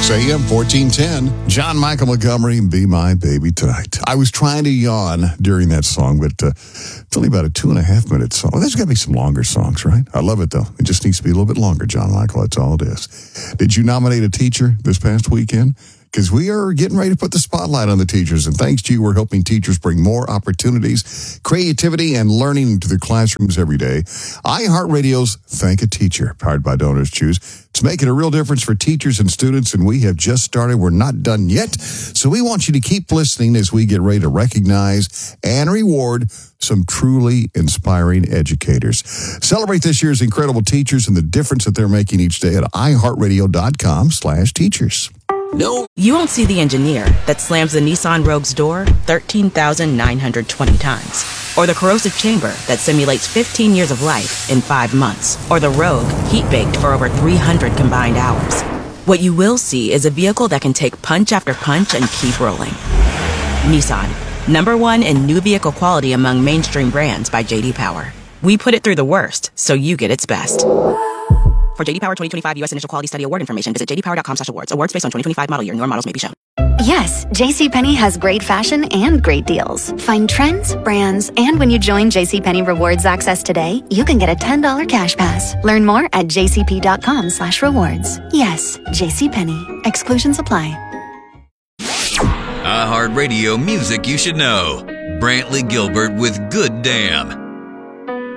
6 a.m., 1410. John Michael Montgomery, Be My Baby Tonight. I was trying to yawn during that song, but it's only about a 2.5-minute song. There's got to be some longer songs, right? I love it, though. It just needs to be a little bit longer, John Michael. That's all it is. Did you nominate a teacher this past weekend? Because we are getting ready to put the spotlight on the teachers. And thanks to you, we're helping teachers bring more opportunities, creativity, and learning into their classrooms every day. iHeartRadio's Thank a Teacher, powered by Donors Choose. It's making a real difference for teachers and students, and we have just started. We're not done yet. So we want you to keep listening as we get ready to recognize and reward some truly inspiring educators. Celebrate this year's incredible teachers and the difference that they're making each day at iHeartRadio.com/teachers. No. You won't see the engineer that slams the Nissan Rogue's door 13,920 times. Or the corrosive chamber that simulates 15 years of life in 5 months. Or the Rogue heat-baked for over 300 combined hours. What you will see is a vehicle that can take punch after punch and keep rolling. Nissan, #1 in new vehicle quality among mainstream brands by J.D. Power. We put it through the worst, so you get its best. For J.D. Power 2025 U.S. Initial Quality Study Award information, visit jdpower.com/awards. Awards based on 2025 model year. Newer models may be shown. Yes, JCPenney has great fashion and great deals. Find trends, brands, and when you join JCPenney Rewards Access today, you can get a $10 cash pass. Learn more at jcp.com/rewards. Yes, JCPenney. Exclusions apply. iHeartRadio music you should know. Brantley Gilbert with Good Damn